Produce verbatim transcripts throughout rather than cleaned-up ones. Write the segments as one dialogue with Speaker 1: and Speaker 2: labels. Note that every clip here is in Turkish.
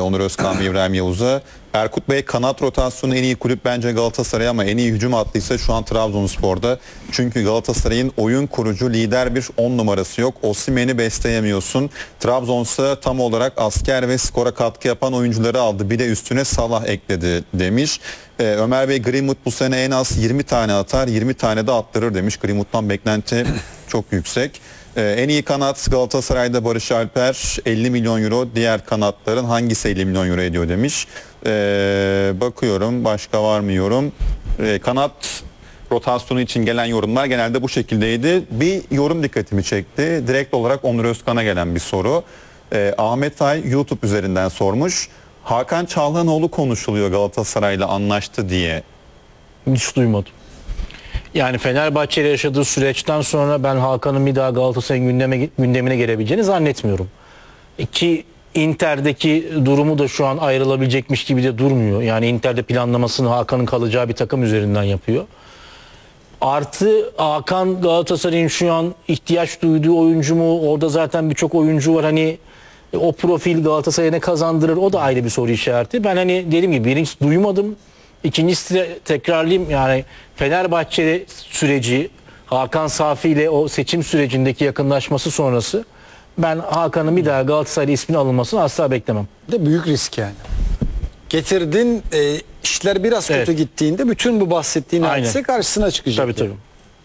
Speaker 1: Onur Özkan ve İbrahim Yavuz'a. Erkut Bey, kanat rotasyonu en iyi kulüp bence Galatasaray ama en iyi hücum hattıysa şu an Trabzonspor'da. Çünkü Galatasaray'ın oyun kurucu lider bir on numarası yok. Osimhen'i besleyemiyorsun. Trabzon'sa tam olarak asker ve skora katkı yapan oyuncuları aldı. Bir de üstüne Salah ekledi demiş. Ee, Ömer Bey, Greenwood bu sene en az yirmi tane atar, yirmi tane de attırır demiş. Greenwood'dan beklenti çok yüksek. Ee, en iyi kanat Galatasaray'da Barış Alper, elli milyon euro. Diğer kanatların hangisi elli milyon euro ediyor demiş. Ee, bakıyorum başka var mı yorum. Ee, kanat rotasyonu için gelen yorumlar genelde bu şekildeydi. Bir yorum dikkatimi çekti. Direkt olarak Onur Özkan'a gelen bir soru. Ee, Ahmet Ay YouTube üzerinden sormuş. Hakan Çalhanoğlu konuşuluyor, Galatasaray'la anlaştı diye.
Speaker 2: Hiç duymadım. Yani Fenerbahçe ile yaşadığı süreçten sonra ben Hakan'ın bir daha Galatasaray'ın gündeme, gündemine gelebileceğini zannetmiyorum. Ki Inter'deki durumu da şu an ayrılabilecekmiş gibi de durmuyor. Yani Inter'de planlamasını Hakan'ın kalacağı bir takım üzerinden yapıyor. Artı Hakan Galatasaray'ın şu an ihtiyaç duyduğu oyuncu mu? Orada zaten birçok oyuncu var. Hani o profil Galatasaray'a ne kazandırır? O da ayrı bir soru işareti. Ben hani dediğim gibi birincisi duymadım. İkincisi de tekrarlayayım, yani Fenerbahçe süreci Hakan Safi ile o seçim sürecindeki yakınlaşması sonrası ben Hakan'ın bir daha Galatasaray'la isminin alınmasını asla beklemem.
Speaker 3: De büyük risk yani. Getirdin, e, işler biraz
Speaker 2: Evet.
Speaker 3: kötü gittiğinde bütün bu bahsettiğin
Speaker 2: Aynen.
Speaker 3: hadise karşısına çıkacak.
Speaker 2: Tabii tabii.
Speaker 3: yani.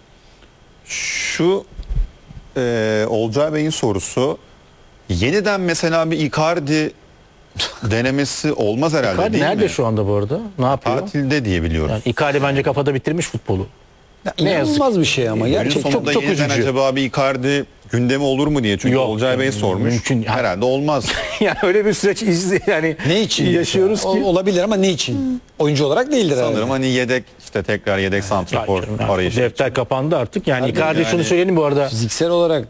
Speaker 1: Şu e, Olcay Bey'in sorusu, yeniden mesela bir Icardi denemesi olmaz herhalde,
Speaker 2: Icardi
Speaker 1: değil
Speaker 2: nerede
Speaker 1: mi?
Speaker 2: şu anda bu arada? Ne yapıyor?
Speaker 1: Tatilde diye biliyoruz.
Speaker 2: Yani Icardi bence kafada bitirmiş futbolu.
Speaker 3: Ya,
Speaker 2: Ne yazık
Speaker 3: inanılmaz bir şey ama
Speaker 1: Günün
Speaker 3: gerçekten.
Speaker 1: sonunda
Speaker 2: çok
Speaker 1: yeniden
Speaker 2: üzücü.
Speaker 1: acaba bir Icardi gündemi olur mu diye. Çünkü
Speaker 2: Yok,
Speaker 1: Olcay Bey sormuş.
Speaker 2: mümkün.
Speaker 1: Herhalde olmaz.
Speaker 2: Yani öyle bir süreç izle yani
Speaker 3: Ne için
Speaker 2: yaşıyoruz
Speaker 3: mesela?
Speaker 2: ki.
Speaker 3: O- olabilir ama ne için? Oyuncu olarak değildir herhalde.
Speaker 1: Sanırım hani yedek, işte tekrar yedek santrafor
Speaker 2: Hayır canım,
Speaker 1: arayışı.
Speaker 2: defter kapandı artık. Yani
Speaker 3: Tabii
Speaker 2: Icardi
Speaker 1: yani.
Speaker 2: şunu söyleyelim bu arada.
Speaker 3: Fiziksel olarak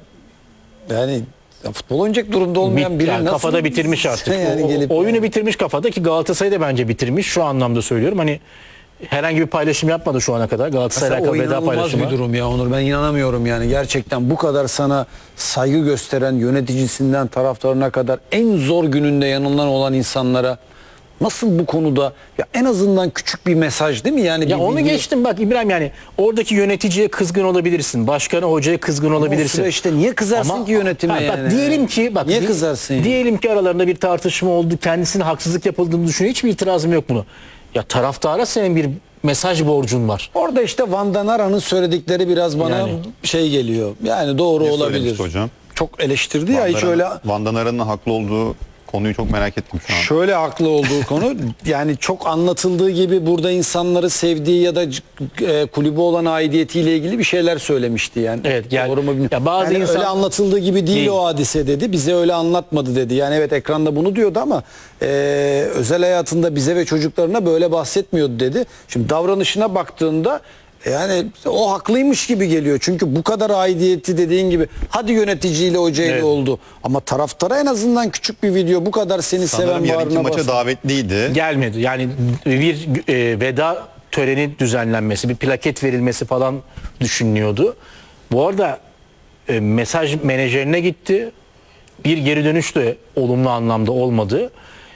Speaker 3: yani ya futbol oynayacak durumda olmayan
Speaker 2: Bit-
Speaker 3: biri
Speaker 2: yani
Speaker 3: nasıl
Speaker 2: kafada bitirmiş artık.
Speaker 3: yani
Speaker 2: O-
Speaker 3: gelip
Speaker 2: o- oyunu
Speaker 3: yani.
Speaker 2: bitirmiş kafada, ki Galatasaray'da bence bitirmiş. Şu anlamda söylüyorum. Hani herhangi bir paylaşım yapmadı şu ana kadar. Galatasaray'la
Speaker 3: Mesela o
Speaker 2: alakalı veda
Speaker 3: inanılmaz
Speaker 2: paylaşımı.
Speaker 3: bir durum ya Onur. Ben inanamıyorum yani. Gerçekten bu kadar sana saygı gösteren yöneticisinden taraftarına kadar en zor gününde yanından olan insanlara nasıl bu konuda ya en azından küçük bir mesaj değil mi? Yani
Speaker 2: Ya
Speaker 3: bir
Speaker 2: onu
Speaker 3: bilgi-
Speaker 2: geçtim bak İbrahim, yani oradaki yöneticiye kızgın olabilirsin. Başkanı, hocaya kızgın
Speaker 3: O
Speaker 2: olabilirsin.
Speaker 3: süreçte niye kızarsın
Speaker 2: Ama-
Speaker 3: ki yönetime
Speaker 2: Ha,
Speaker 3: yani?
Speaker 2: Bak diyelim ki bak
Speaker 3: niye
Speaker 2: di-
Speaker 3: kızarsın yani?
Speaker 2: Diyelim ki aralarında bir tartışma oldu. Kendisine haksızlık yapıldığını düşünüyor. Hiçbir itirazım yok bunu. Ya taraftara senin bir mesaj borcun var.
Speaker 3: Orada işte Van Danara'nın söyledikleri biraz bana
Speaker 2: Yani.
Speaker 3: şey geliyor. Yani doğru
Speaker 1: Ne
Speaker 3: olabilir.
Speaker 1: söylemişti hocam?
Speaker 3: Çok eleştirdi ya hiç öyle
Speaker 1: Van Danara'nın haklı olduğu konuyu çok merak ettim şu an.
Speaker 3: şöyle haklı olduğu konu yani çok anlatıldığı gibi burada insanları sevdiği ya da e, kulübü olan aidiyetiyle ilgili bir şeyler söylemişti yani.
Speaker 2: Evet, yani-
Speaker 3: Doğru mu bilmiyorum.
Speaker 2: ya bazı
Speaker 3: Yani
Speaker 2: insan-
Speaker 3: öyle anlatıldığı gibi değil,
Speaker 2: Değil.
Speaker 3: o hadise dedi. Bize öyle anlatmadı dedi. Yani evet ekranda bunu diyordu ama e, özel hayatında bize ve çocuklarına böyle bahsetmiyordu dedi. Şimdi davranışına baktığında yani o haklıymış gibi geliyor. Çünkü bu kadar aidiyeti dediğin gibi hadi yöneticiyle hocayla
Speaker 2: Evet.
Speaker 3: oldu. Ama taraftara en azından küçük bir video bu kadar seni
Speaker 1: Sanırım
Speaker 3: seven
Speaker 1: yarınki
Speaker 3: bağrına
Speaker 1: maça
Speaker 3: basan.
Speaker 1: davetliydi.
Speaker 2: Gelmedi. Yani bir e, veda töreni düzenlenmesi, bir plaket verilmesi falan düşünülüyordu. Bu arada e, mesaj menajerine gitti. Bir geri dönüş de olumlu anlamda olmadı.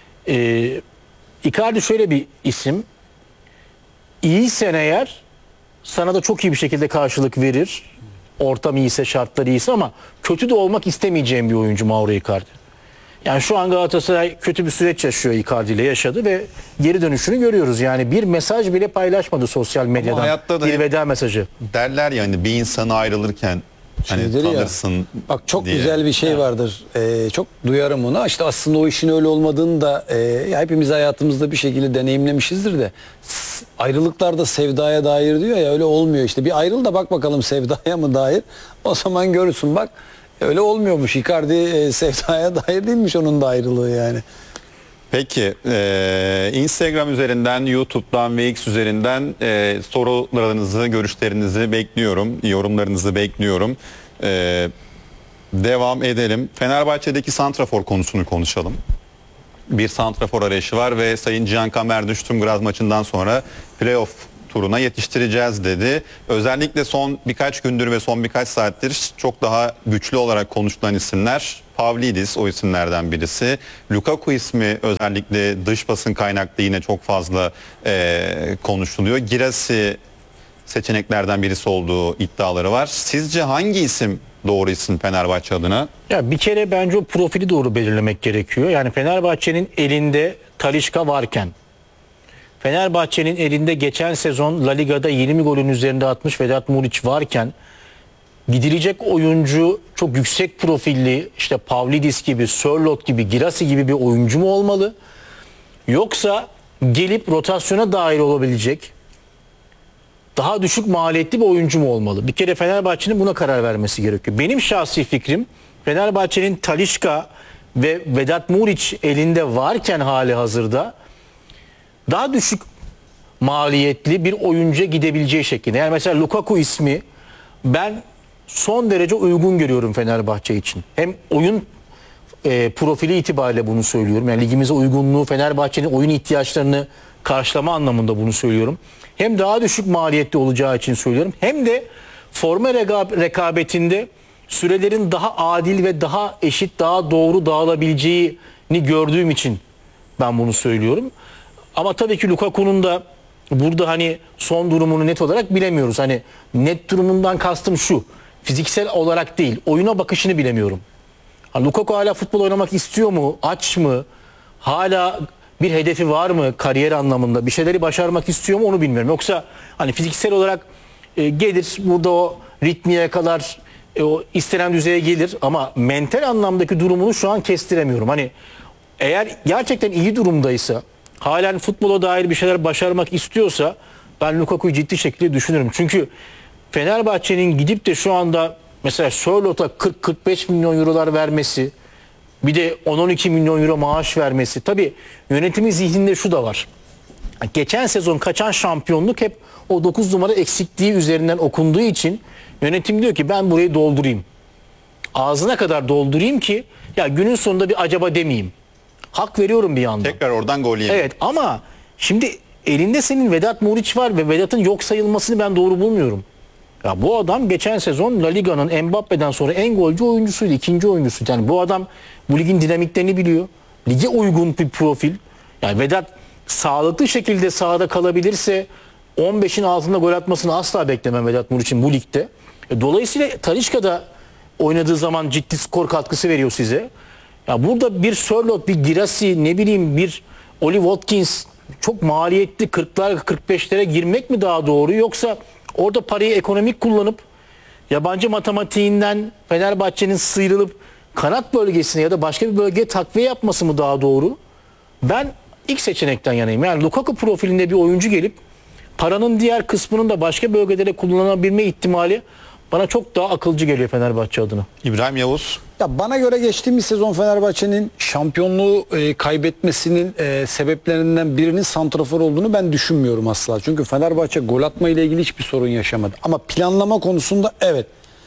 Speaker 2: E, Icardi şöyle bir isim. İyiysen eğer sana da çok iyi bir şekilde karşılık verir. Ortam iyiyse, şartlar iyiyse, ama kötü de olmak istemeyeceğim bir oyuncu Mauro Icardi. Yani şu an Galatasaray kötü bir süreç yaşıyor, Icardi ile yaşadı ve geri dönüşünü görüyoruz. Yani bir mesaj bile paylaşmadı sosyal medyadan.
Speaker 1: hayatta da
Speaker 2: bir
Speaker 1: hep-
Speaker 2: veda mesajı.
Speaker 1: Derler ya hani bir insana ayrılırken hani
Speaker 3: Şeydir ya,
Speaker 1: tanırsın
Speaker 3: bak çok
Speaker 1: diye.
Speaker 3: güzel bir şey vardır. Ee, çok duyarım onu. İşte aslında o işin öyle olmadığını da e, ya hepimiz hayatımızda bir şekilde deneyimlemişizdir de s- ayrılıklar da sevdaya dair diyor ya, öyle olmuyor işte. Bir ayrıl da bak bakalım sevdaya mı dair. O zaman görürsün bak öyle olmuyormuş. Icardi e, sevdaya dair değilmiş onun da ayrılığı yani.
Speaker 1: Peki e, Instagram üzerinden, YouTube'dan ve X üzerinden e, sorularınızı, görüşlerinizi bekliyorum. Yorumlarınızı bekliyorum. E, devam edelim. Fenerbahçe'deki santrafor konusunu konuşalım. Bir santrafor arayışı var ve Sayın Cihan Kamerdüş tüm Graz maçından sonra playoff turuna yetiştireceğiz dedi. Özellikle son birkaç gündür ve son birkaç saattir çok daha güçlü olarak konuşulan isimler Pavlidis, o isimlerden birisi. Lukaku ismi özellikle dış basın kaynaklı yine çok fazla e, konuşuluyor. Girassi seçeneklerden birisi olduğu iddiaları var. Sizce hangi isim doğru isim Fenerbahçe adına?
Speaker 2: Ya bir kere bence o profili doğru belirlemek gerekiyor. Yani Fenerbahçe'nin elinde Talisca varken, Fenerbahçe'nin elinde geçen sezon La Liga'da yirmi golün üzerinde atmış Vedat Muriç varken, gidilecek oyuncu çok yüksek profilli, işte Pavlidis gibi, Sörloth gibi, Girassi gibi bir oyuncu mu olmalı? Yoksa gelip rotasyona dahil olabilecek daha düşük maliyetli bir oyuncu mu olmalı? Bir kere Fenerbahçe'nin buna karar vermesi gerekiyor. Benim şahsi fikrim, Fenerbahçe'nin Talisca ve Vedat Muriç elinde varken hali hazırda daha düşük maliyetli bir oyuncuya gidebileceği şekilde. Yani mesela Lukaku ismi ben son derece uygun görüyorum Fenerbahçe için. Hem oyun e, profili itibariyle bunu söylüyorum. Yani ligimize uygunluğu, Fenerbahçe'nin oyun ihtiyaçlarını karşılama anlamında bunu söylüyorum. Hem daha düşük maliyetli olacağı için söylüyorum. Hem de forma rega- rekabetinde sürelerin daha adil ve daha eşit, daha doğru dağılabileceğini gördüğüm için ben bunu söylüyorum. Ama tabii ki Lukaku'nun da burada hani son durumunu net olarak bilemiyoruz. Hani net durumundan kastım şu. Fiziksel olarak değil, oyuna bakışını bilemiyorum. Ha, Lukaku hala futbol oynamak istiyor mu? Aç mı? Hala bir hedefi var mı kariyer anlamında? Bir şeyleri başarmak istiyor mu onu bilmiyorum. Yoksa hani fiziksel olarak e, gelir burada o ritmi yakalar, e, o istenen düzeye gelir ama mental anlamdaki durumunu şu an kestiremiyorum. Hani eğer gerçekten iyi durumdaysa, halen futbola dair bir şeyler başarmak istiyorsa ben Lukaku'yu ciddi şekilde düşünürüm. Çünkü Fenerbahçe'nin gidip de şu anda mesela Sörloth'a kırk kırk beş milyon eurolar vermesi, bir de on on iki milyon euro maaş vermesi. Tabii yönetimin zihninde şu da var. Geçen sezon kaçan şampiyonluk hep o dokuz numara eksikliği üzerinden okunduğu için yönetim diyor ki ben burayı doldurayım. Ağzına kadar doldurayım ki ya günün sonunda bir acaba demeyeyim. Hak veriyorum bir yandan.
Speaker 1: Tekrar oradan gol yiyelim.
Speaker 2: Evet ama şimdi elinde senin Vedat Muriç var ve Vedat'ın yok sayılmasını ben doğru bulmuyorum. Ya bu adam geçen sezon La Liga'nın Mbappe'den sonra en golcü oyuncusuydu, ikinci oyuncusuydu. Yani bu adam bu ligin dinamiklerini biliyor. Lige uygun bir profil. Yani Vedat sağlıklı şekilde sahada kalabilirse on beşin altında gol atmasını asla beklemem Vedat Muriç'in bu ligde. E, dolayısıyla Talisca'da oynadığı zaman ciddi skor katkısı veriyor size. Ya burada bir Sörloth, bir Girassi, ne bileyim bir Oli Watkins çok maliyetli kırklar kırk beşlere girmek mi daha doğru, yoksa orada parayı ekonomik kullanıp yabancı matematiğinden Fenerbahçe'nin sıyrılıp kanat bölgesine ya da başka bir bölgeye takviye yapması mı daha doğru? Ben ilk seçenekten yanayım. Yani Lukaku profilinde bir oyuncu gelip paranın diğer kısmının da başka bölgelere kullanabilme ihtimali bana çok daha akılcı geliyor Fenerbahçe adına.
Speaker 1: İbrahim Yavuz.
Speaker 3: Ya bana göre geçtiğimiz sezon Fenerbahçe'nin şampiyonluğu e, kaybetmesinin e, sebeplerinden birinin santrafor olduğunu ben düşünmüyorum asla. Çünkü Fenerbahçe gol atma ile ilgili hiçbir sorun yaşamadı. Ama planlama konusunda evet.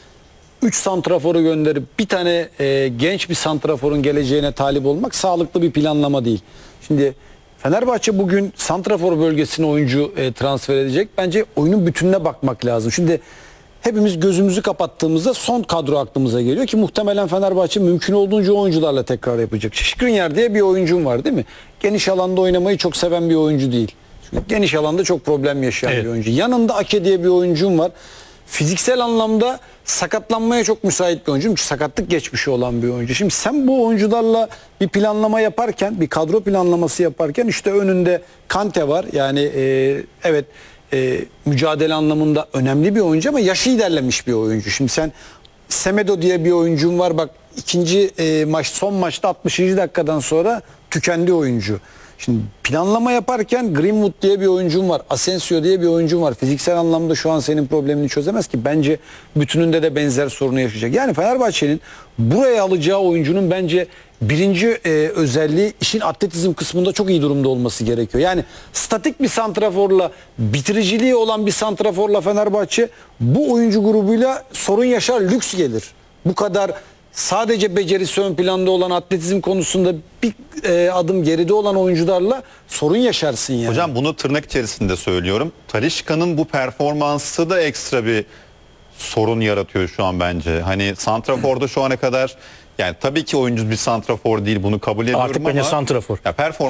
Speaker 3: üç santraforu gönderip bir tane e, genç bir santraforun geleceğine talip olmak sağlıklı bir planlama değil. Şimdi Fenerbahçe bugün santrafor bölgesine oyuncu e, transfer edecek. Bence oyunun bütününe bakmak lazım. Şimdi hepimiz gözümüzü kapattığımızda son kadro aklımıza geliyor ki muhtemelen Fenerbahçe mümkün olduğunca oyuncularla tekrar yapacak. Skriniar diye bir oyuncum var değil mi? Geniş alanda oynamayı çok seven bir oyuncu değil. Çünkü geniş alanda çok problem yaşayan
Speaker 2: Evet.
Speaker 3: bir oyuncu. Yanında Ake diye bir oyuncum var. Fiziksel anlamda sakatlanmaya çok müsait bir oyuncu. Çünkü sakatlık geçmişi olan bir oyuncu. Şimdi sen bu oyuncularla bir planlama yaparken, bir kadro planlaması yaparken işte önünde Kante var. Yani e, evet e, mücadele anlamında önemli bir oyuncu ama yaşı ilerlemiş bir oyuncu. Şimdi sen Semedo diye bir oyuncun var. Bak ikinci e, maç son maçta altmışıncı dakikadan sonra tükendi oyuncu. Şimdi planlama yaparken Greenwood diye bir oyuncum var. Asensio diye bir oyuncum var. Fiziksel anlamda şu an senin problemini çözemez ki. Bence bütününde de benzer sorunu yaşayacak. Yani Fenerbahçe'nin buraya alacağı oyuncunun bence birinci e, özelliği işin atletizm kısmında çok iyi durumda olması gerekiyor. Yani statik bir santraforla, bitiriciliği olan bir santraforla Fenerbahçe bu oyuncu grubuyla sorun yaşar, lüks gelir. Bu kadar sadece becerisi ön planda olan, atletizm konusunda bir e, adım geride olan oyuncularla sorun yaşarsın yani.
Speaker 1: Hocam bunu tırnak içerisinde söylüyorum. Talisca'nın bu performansı da ekstra bir sorun yaratıyor şu an bence. Hani santraforda şu ana kadar, yani tabii ki oyuncu bir santrafor değil, bunu kabul ediyorum
Speaker 2: Artık
Speaker 1: ama
Speaker 2: bence santrafor.
Speaker 1: ya performans